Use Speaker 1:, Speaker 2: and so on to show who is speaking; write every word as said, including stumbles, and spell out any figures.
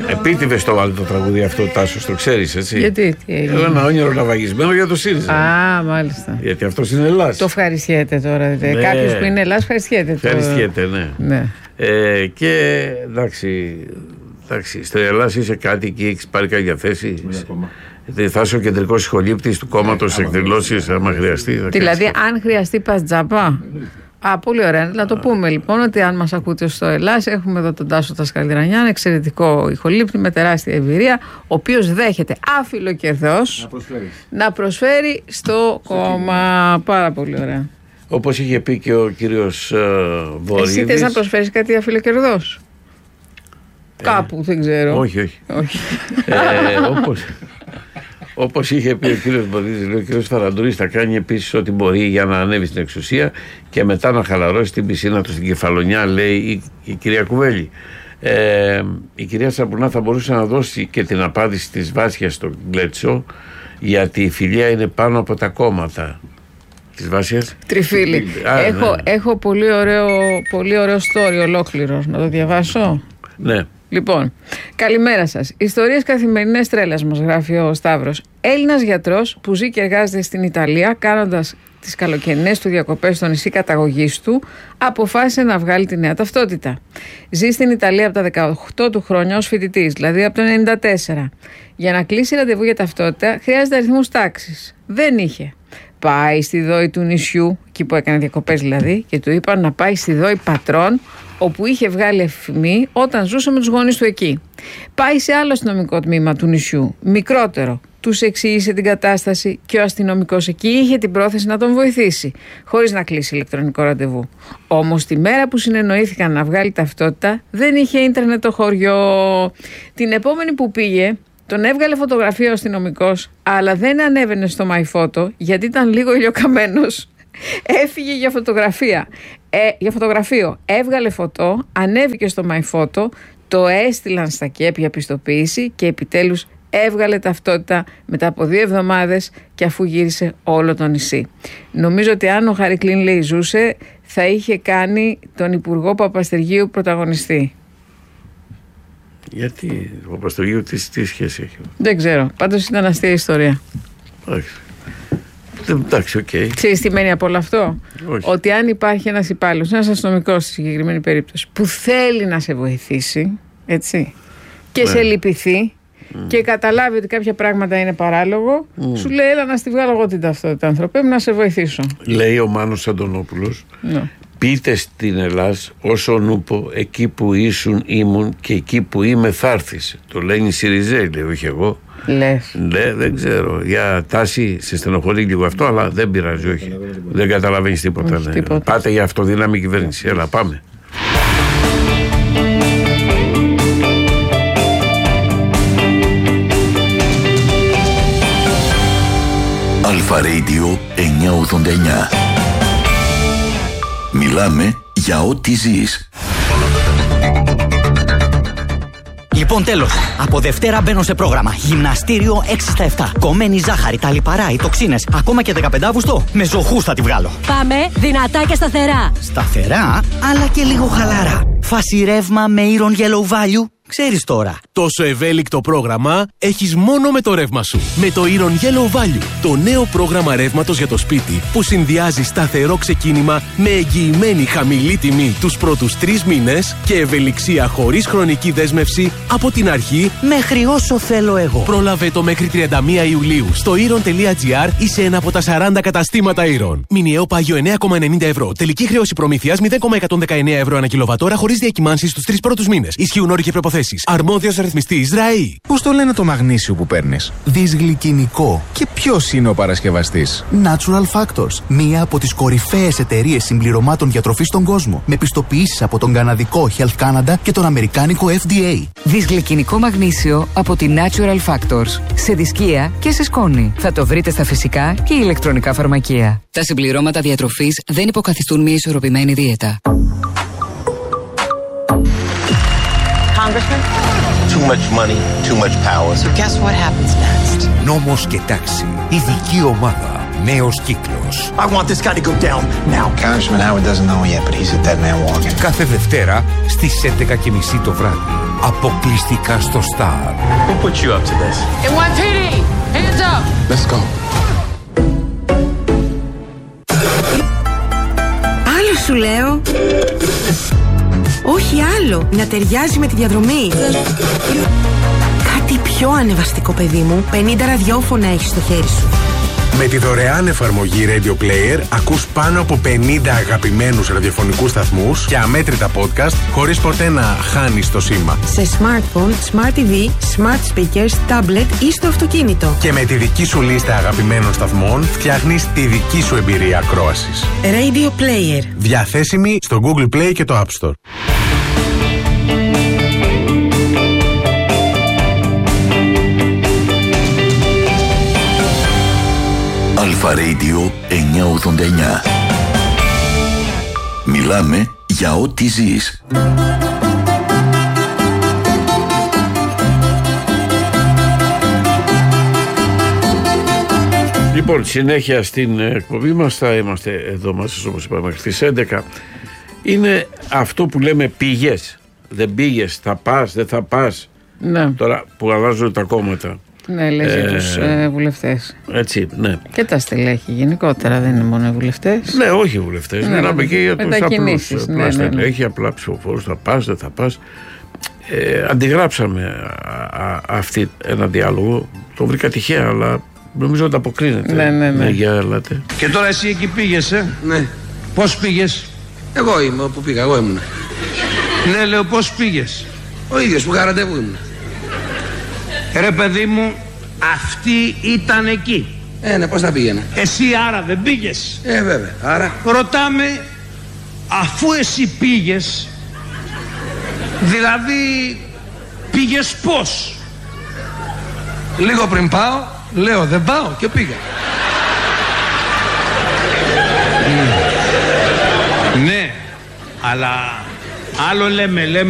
Speaker 1: Επίτηδες το βάλει το τραγούδι αυτό, Τάσος, το ξέρεις, έτσι.
Speaker 2: Γιατί, τι έγινε?
Speaker 1: Ένα όνειρο ναυαγισμένο για το ΣΥΡΙΖΑ.
Speaker 2: Α, μάλιστα.
Speaker 1: Γιατί αυτός είναι Ελλάς.
Speaker 2: Το ευχαριστιέται τώρα. Ναι. Κάποιος που είναι Ελλάς ευχαριστιέται.
Speaker 1: Ευχαριστιέται, ναι.
Speaker 2: ναι.
Speaker 1: Ε, και εντάξει, εντάξει, στην Ελλάδα είσαι κάτι και έχεις πάρει κάποια θέση. Ναι, θα είσαι ο κεντρικός σχολήπτης του κόμματος ναι, εκδηλώσεις, άμα χρειαστεί.
Speaker 2: Δηλαδή, αν χρειαστεί, πας τζάμπα. Α, πολύ ωραία. Να το πούμε λοιπόν ότι αν μας ακούτε στο Ελλάς, έχουμε εδώ τον Τάσο Τασκαλδρανιάν, εξαιρετικό ηχολήπτη με τεράστια εμπειρία, ο οποίος δέχεται άφιλοκερδός να, να προσφέρει στο κόμμα. Πάρα πολύ ωραία.
Speaker 1: Όπως είχε πει και ο κύριος uh, Βορύδης. Εσύ
Speaker 2: θες να προσφέρεις κάτι άφιλοκερδός? Ε, Κάπου, δεν ξέρω.
Speaker 1: Όχι, όχι.
Speaker 2: όχι.
Speaker 1: ε, όπως, όπως είχε πει ο κύριος Βορύδης, ο κύριος Φαραντούρης θα κάνει επίσης ό,τι μπορεί για να ανέβει στην εξουσία και μετά να χαλαρώσει την πισίνα του στην Κεφαλονιά, λέει η, η κυρία Κουβέλη. Ε, η κυρία Σαμπουνά θα μπορούσε να δώσει και την απάντηση της Βάσιας στον Γκλέτσο, γιατί η φιλία είναι πάνω από τα κόμματα. Της Βάσιας.
Speaker 2: Τριφύλι. Α, έχω, ναι. έχω πολύ ωραίο, πολύ ωραίο story ολόκληρο. Να το διαβάσω.
Speaker 1: Ναι.
Speaker 2: Λοιπόν, καλημέρα σας. Ιστορίες καθημερινές τρέλας μας, γράφει ο Σταύρος. Έλληνας γιατρός που ζει και εργάζεται στην Ιταλία, κάνοντας τις καλοκαιρινές του διακοπές στο νησί καταγωγής του, αποφάσισε να βγάλει τη νέα ταυτότητα. Ζει στην Ιταλία από τα δεκαοκτώ του χρόνια ως φοιτητής, δηλαδή από το ενενήντα τέσσερα. Για να κλείσει ραντεβού για ταυτότητα χρειάζεται αριθμούς τάξης. Δεν είχε. Πάει στη Δόη του νησιού, εκεί που έκανε διακοπές δηλαδή, και του είπαν να πάει στη Δόη Πατρών, όπου είχε βγάλει εφημή όταν ζούσε με τους γονείς του εκεί. Πάει σε άλλο αστυνομικό τμήμα του νησιού, μικρότερο. Τους εξήγησε την κατάσταση και ο αστυνομικός εκεί είχε την πρόθεση να τον βοηθήσει, χωρίς να κλείσει ηλεκτρονικό ραντεβού. Όμως τη μέρα που συνεννοήθηκαν να βγάλει ταυτότητα, δεν είχε ίντερνετ το χωριό. Την επόμενη που πήγε, τον έβγαλε φωτογραφία ο αστυνομικός, αλλά δεν ανέβαινε στο MyPhoto γιατί ήταν λίγο ηλιοκαμένος. Έφυγε για φωτογραφία. Ε, για φωτογραφείο. Έβγαλε φωτό, ανέβηκε στο MyPhoto, το έστειλαν στα ΚΕΠ για πιστοποίηση και επιτέλους έβγαλε ταυτότητα μετά από δύο εβδομάδες και αφού γύρισε όλο το νησί. Νομίζω ότι αν ο Χάρη Κλίνλεϊ ζούσε, θα είχε κάνει τον Υπουργό Παπαστεργίου πρωταγωνιστή.
Speaker 1: Γιατί ο Παπαστεργίου τι, τι σχέση έχει?
Speaker 2: Δεν ξέρω. Πάντως ήταν αστεία ιστορία.
Speaker 1: Όχι. Εντάξει, οκ. Okay.
Speaker 2: Ξέρεις τι μένει από όλο αυτό?
Speaker 1: Όχι.
Speaker 2: Ότι αν υπάρχει ένας υπάλληλος, ένας αστυνομικός στη συγκεκριμένη περίπτωση, που θέλει να σε βοηθήσει, έτσι, και ναι. σε λυπηθεί mm. και καταλάβει ότι κάποια πράγματα είναι παράλογο, mm. σου λέει έλα να στη βγάλω εγώ την ταυτότητα, άνθρωπε μου, να σε βοηθήσω. Λέει
Speaker 1: ο Μάνος Αντωνόπουλος.
Speaker 2: Ναι.
Speaker 1: Πείτε στην Ελλάς όσο νούπο εκεί που ήσουν ήμουν και εκεί που είμαι θα έρθεις. Το λένε οι Σιριζέοι, λέει, όχι εγώ.
Speaker 2: Λες.
Speaker 1: Ναι, δεν ξέρω. Για Τάση σε στενοχωρεί λίγο αυτό, αλλά δεν πειράζει, όχι. Δεν καταλαβαίνεις τίποτα, ναι. τίποτα. Πάτε για αυτοδύναμη κυβέρνηση. Έλα, πάμε.
Speaker 3: Αλφα Radio εννιακόσια ογδόντα εννιά. Μιλάμε για ό,τι ζεις.
Speaker 4: Λοιπόν, τέλος. Από Δευτέρα μπαίνω σε πρόγραμμα. Γυμναστήριο έξι στα επτά. Κομμένη ζάχαρη, τα λιπαρά, οι τοξίνες. Ακόμα και δεκαπέντε Αυγούστου. Με ζωχούς θα τη βγάλω.
Speaker 5: Πάμε δυνατά και σταθερά.
Speaker 4: Σταθερά, αλλά και λίγο χαλαρά. Φάση ρεύμα με Iron Yellow Value. Ξέρεις τώρα.
Speaker 6: Τόσο ευέλικτο πρόγραμμα έχεις μόνο με το ρεύμα σου. Με το Iron Yellow Value, το νέο πρόγραμμα ρεύματος για το σπίτι που συνδυάζει σταθερό ξεκίνημα με εγγυημένη χαμηλή τιμή τους πρώτους τρεις μήνες και ευελιξία χωρίς χρονική δέσμευση από την αρχή
Speaker 4: μέχρι όσο θέλω εγώ.
Speaker 6: Πρόλαβε το μέχρι τριάντα μία Ιουλίου στο iron.gr ή σε ένα από τα σαράντα καταστήματα Iron. Μηνιαίο πάγιο εννέα κόμμα ενενήντα ευρώ. Τελική χρέωση προμήθειας μηδέν κόμμα εκατόν δεκαεννέα ευρώ ανά κιλοβατόρα χωρίς διακυμάνσεις στους τρεις πρώτους μήνες. Ισχύουν όροι και προϋποθέσεις. Αρμόδιος ρυθμιστής ΡΑΗ.
Speaker 7: Πώς το λένε το μαγνήσιο που παίρνεις? Δυσγλυκινικό. Και ποιος είναι ο παρασκευαστής?
Speaker 8: Natural Factors. Μία από τις κορυφαίες εταιρείες συμπληρωμάτων διατροφής στον κόσμο. Με πιστοποιήσεις από τον καναδικό Health Canada και τον αμερικάνικο F D A.
Speaker 9: Δυσγλυκινικό μαγνήσιο από τη Natural Factors. Σε δισκία και σε σκόνη. Θα το βρείτε στα φυσικά και ηλεκτρονικά φαρμακεία. Τα συμπληρώματα διατροφής δεν υποκαθιστούν μια ισορροπημένη δίαιτα.
Speaker 10: Congressman? Too much money, too much power. So guess what happens next?
Speaker 11: Νόμος και τάξη. Ειδική ομάδα.
Speaker 10: Νέος κύκλος.
Speaker 11: I want this guy to go down now.
Speaker 12: Congressman Howard doesn't know yet, but he's a dead man walking.
Speaker 10: Κάθε Δευτέρα στις έντεκα και μισή το βράδυ. Αποκλειστικά στο Star.
Speaker 11: Who put you up to this?
Speaker 13: N Y P D, hands up.
Speaker 11: Let's go.
Speaker 14: Άλλο σου λέω. Όχι άλλο. Να ταιριάζει με τη διαδρομή. Κάτι πιο ανεβαστικό, παιδί μου. πενήντα ραδιόφωνα έχεις στο χέρι σου.
Speaker 15: Με τη δωρεάν εφαρμογή Radio Player ακούς πάνω από πενήντα αγαπημένους ραδιοφωνικούς σταθμούς και αμέτρητα podcast χωρίς ποτέ να χάνεις το σήμα.
Speaker 14: Σε smartphone, smart τι βι, smart speakers, tablet ή στο αυτοκίνητο.
Speaker 15: Και με τη δική σου λίστα αγαπημένων σταθμών φτιάχνεις τη δική σου εμπειρία ακρόασης.
Speaker 14: Radio Player.
Speaker 15: Διαθέσιμη στο Google Play και το App Store.
Speaker 3: Αλφα Radio εννιακόσια ογδόντα εννιά. Μιλάμε για ό,τι ζεις.
Speaker 1: Λοιπόν, συνέχεια στην εκπομπή μας, θα είμαστε εδώ μαζί όπως είπαμε μέχρι τις έντεκα. Είναι αυτό που λέμε πήγες, δεν πήγες, θα πας, δεν θα πας.
Speaker 2: Ναι.
Speaker 1: Τώρα που αλλάζουν τα κόμματα.
Speaker 2: Ναι, λες για τους ε, βουλευτές.
Speaker 1: Έτσι, ναι.
Speaker 2: Και τα στελέχη γενικότερα, δεν είναι μόνο οι βουλευτές.
Speaker 1: Ναι, όχι οι βουλευτές.
Speaker 2: Ναι,
Speaker 1: μιλάμε
Speaker 2: ναι,
Speaker 1: και για τους απλούς.
Speaker 2: Ναι,
Speaker 1: απλά
Speaker 2: ναι,
Speaker 1: στελέχη,
Speaker 2: ναι.
Speaker 1: απλά ψηφοφόρους, θα πας, δεν θα πας. Ε, αντιγράψαμε α, α, αυτή ένα διάλογο. Το βρήκα τυχαία, αλλά νομίζω ότι αποκρίνεται.
Speaker 2: Ναι, ναι, ναι.
Speaker 1: Ναι, για έλατε.
Speaker 16: Και τώρα εσύ εκεί πήγες, ε?
Speaker 17: Ναι.
Speaker 16: Πώς πήγες?
Speaker 17: Εγώ είμαι όπου πήγα, εγώ ήμουν.
Speaker 16: Ναι, λέω, πώς πήγες?
Speaker 17: Ο ίδιος που είχα ραντεβού ήμουν.
Speaker 16: Ρε παιδί μου, αυτή ήταν εκεί.
Speaker 17: Ε, ναι, πώς θα πήγαινα?
Speaker 16: Εσύ άρα δεν πήγες?
Speaker 17: Ε, βέβαια, άρα.
Speaker 16: Ρωτάμε, αφού εσύ πήγες, δηλαδή πήγες πώς?
Speaker 17: Λίγο πριν πάω, λέω δεν πάω και πήγα.
Speaker 16: Ναι, αλλά άλλο λέμε, λέμε